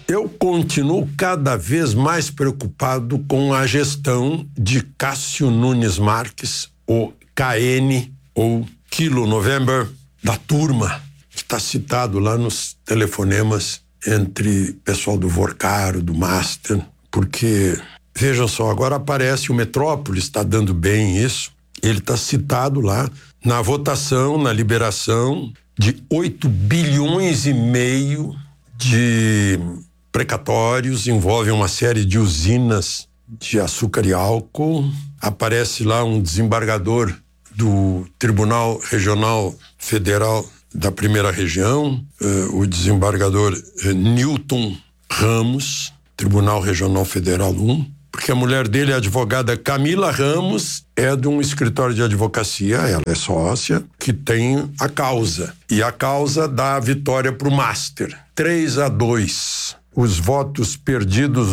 eu continuo cada vez mais preocupado com a gestão de Cássio Nunes Marques, o KN, ou Kilo November, da turma, que está citado lá nos telefonemas entre pessoal do Vorcaro, do Master, porque, vejam só, agora aparece o Metrópolis, está dando bem isso, ele está citado lá na votação, na liberação de 8 bilhões e meio de precatórios, envolve uma série de usinas de açúcar e álcool. Aparece lá um desembargador do Tribunal Regional Federal da Primeira Região, o desembargador Newton Ramos, Tribunal Regional Federal 1, porque a mulher dele, a advogada Camila Ramos, é de um escritório de advocacia, ela é sócia, que tem a causa. E a causa dá a vitória para o Master, 3-2. Os votos perdidos,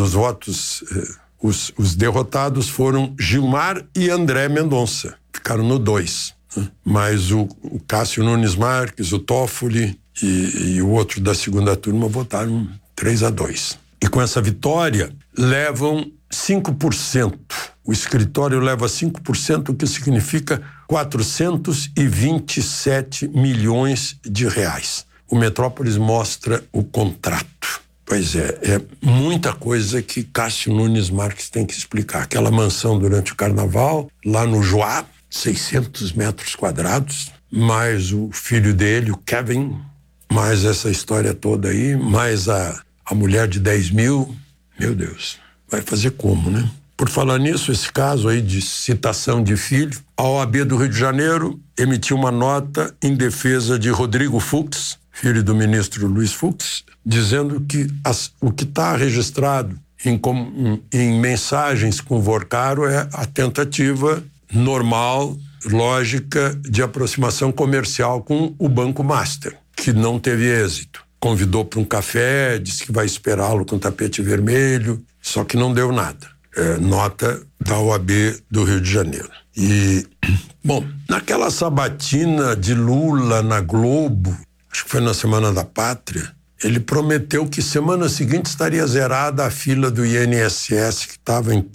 os derrotados foram Gilmar e André Mendonça, ficaram no 2. Mas o Cássio Nunes Marques, o Toffoli e o outro da segunda turma votaram 3-2. E com essa vitória, levam 5%. O escritório leva 5%, o que significa 427 milhões de reais. O Metrópolis mostra o contrato. Pois é muita coisa que Cássio Nunes Marques tem que explicar. Aquela mansão durante o carnaval, lá no Joá, 600 metros quadrados, mais o filho dele, o Kevin, mais essa história toda aí, mais a mulher de 10 mil, meu Deus, vai fazer como, né? Por falar nisso, esse caso aí de citação de filho, a OAB do Rio de Janeiro emitiu uma nota em defesa de Rodrigo Fux, filho do ministro Luiz Fux, dizendo que o que está registrado em mensagens com o Vorcaro é a tentativa normal, lógica de aproximação comercial com o Banco Master, que não teve êxito. Convidou para um café, disse que vai esperá-lo com tapete vermelho, só que não deu nada. Nota da OAB do Rio de Janeiro. E, bom, naquela sabatina de Lula na Globo, acho que foi na Semana da Pátria, ele prometeu que semana seguinte estaria zerada a fila do INSS, que estava em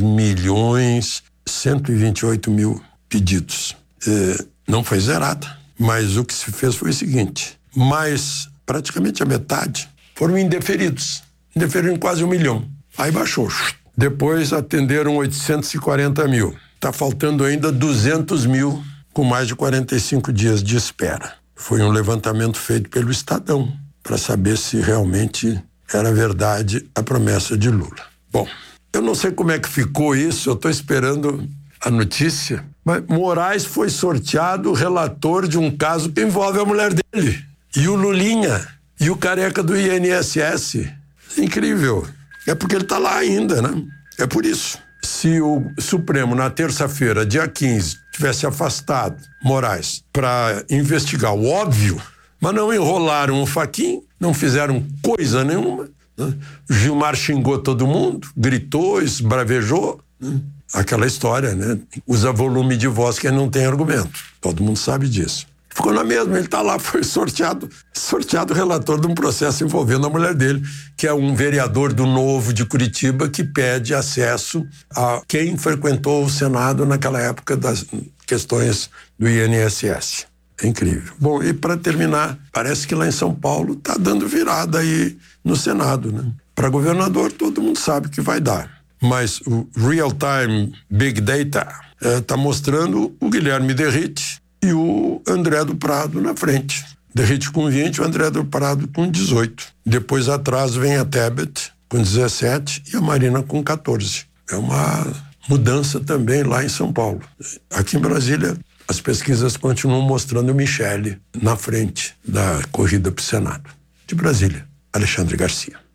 3.128.000 pedidos. Não foi zerada, mas o que se fez foi o seguinte, mais praticamente a metade foram indeferidos. Indeferiram quase 1 milhão. Aí baixou. Depois atenderam 840 mil. Está faltando ainda 200 mil com mais de 45 dias de espera. Foi um levantamento feito pelo Estadão para saber se realmente era verdade a promessa de Lula. Bom, eu não sei como é que ficou isso, eu estou esperando a notícia, mas Moraes foi sorteado relator de um caso que envolve a mulher dele, e o Lulinha, e o careca do INSS. Incrível. É porque ele está lá ainda, né? É por isso. Se o Supremo, na terça-feira, dia 15, tivesse afastado Moraes para investigar o óbvio, mas não enrolaram o Fachin, não fizeram coisa nenhuma, né? Gilmar xingou todo mundo, gritou, esbravejou, né? Aquela história, né? Usa volume de voz que não tem argumento. Todo mundo sabe disso. Ficou na mesma, ele está lá, foi sorteado relator de um processo envolvendo a mulher dele, que é um vereador do Novo de Curitiba que pede acesso a quem frequentou o Senado naquela época das questões do INSS. É incrível. Bom, e para terminar, parece que lá em São Paulo está dando virada aí no Senado, né? Para governador, todo mundo sabe que vai dar. Mas o Real Time Big Data está mostrando o Guilherme Derrite e o André do Prado na frente. Derrite com 20, o André do Prado com 18. Depois atrás vem a Tebet com 17 e a Marina com 14. É uma mudança também lá em São Paulo. Aqui em Brasília, as pesquisas continuam mostrando o Michele na frente da corrida para o Senado. De Brasília, Alexandre Garcia.